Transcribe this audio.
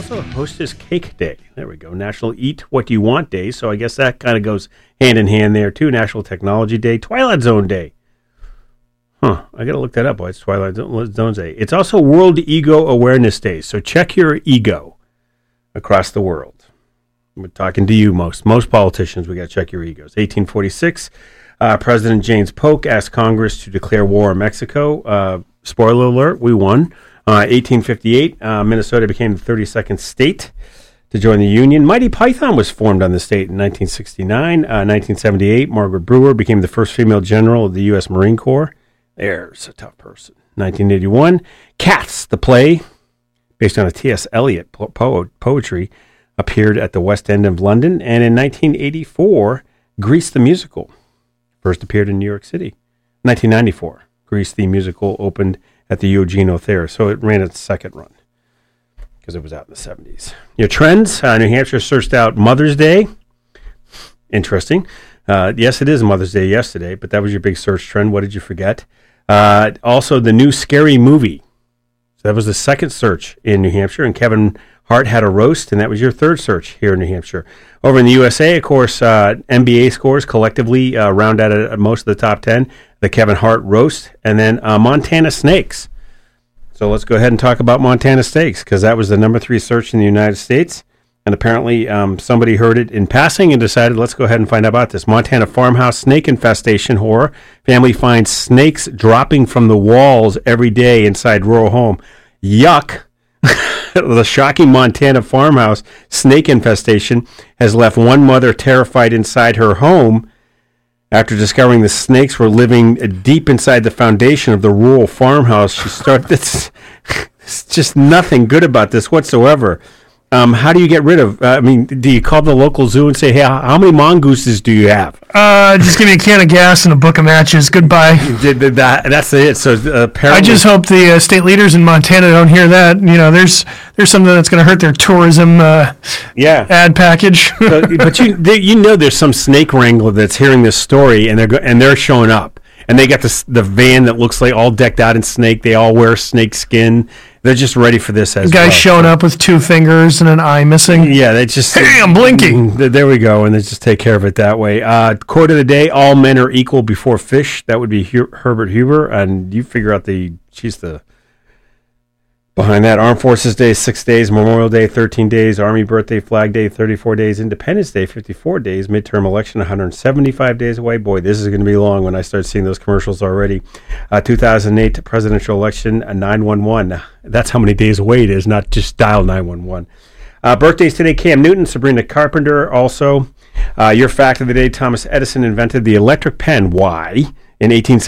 also Hostess Cake Day. There we go. National Eat What You Want Day. So I guess that kind of goes hand in hand there, too. National Technology Day. Twilight Zone Day. I got to look that up. Why it's Twilight Zone Day. It's also World Ego Awareness Day. So check your ego across the world. We're talking to you, most politicians. We got to check your egos. 1846, President James Polk asked Congress to declare war on Mexico. Spoiler alert, we won. 1858, Minnesota became the 32nd state to join the Union. Mighty Python was formed on the state in 1969. 1978, Margaret Brewer became the first female general of the U.S. Marine Corps. There's a tough person. 1981, Cats, the play, based on a T.S. Eliot poetry, appeared at the West End of London. And in 1984, Grease the Musical first appeared in New York City. 1994, Grease the Musical opened at the Eugenio Theater. So it ran its second run because it was out in the 70s. Your trends, New Hampshire searched out Mother's Day. Interesting. Yes, it is Mother's Day yesterday, but that was your big search trend. What did you forget? Also, the new Scary Movie. So that was the second search in New Hampshire, and Kevin Hart had a roast, and that was your third search here in New Hampshire. Over in the USA, of course, NBA scores collectively round out at most of the top 10. The Kevin Hart roast, and then Montana Snakes. So let's go ahead and talk about Montana Snakes, because that was the number 3 search in the United States. And apparently somebody heard it in passing and decided, let's go ahead and find out about this. Montana farmhouse snake infestation horror. Family finds snakes dropping from the walls every day inside rural home. Yuck. The shocking Montana farmhouse snake infestation has left one mother terrified inside her home after discovering the snakes were living deep inside the foundation of the rural farmhouse. She started it's just nothing good about this whatsoever. How do you get rid of? Do you call the local zoo and say, "Hey, how many mongooses do you have?" Just give me a can of gas and a book of matches. Goodbye. That's it. So apparently, I just hope the state leaders in Montana don't hear that. You know, there's something that's going to hurt their tourism ad package. but you know, there's some snake wrangler that's hearing this story and they're showing up. And they got the van that looks like all decked out in snake. They all wear snake skin. They're just ready for this as well. Guy showing up with 2 fingers and an eye missing. Yeah, they just... Hey, I'm blinking. There we go, and they just take care of it that way. Quote of the day, all men are equal before fish. That would be Herbert Huber, and you figure out she's the... Behind that, Armed Forces Day, 6 days, Memorial Day, 13 days, Army Birthday, Flag Day, 34 days, Independence Day, 54 days, midterm election, 175 days away. Boy, this is going to be long when I start seeing those commercials already. 2008 presidential election, 911. That's how many days away it is, not just dial 911. Birthdays today, Cam Newton, Sabrina Carpenter also. Your fact of the day, Thomas Edison invented the electric pen. Why? In 1870.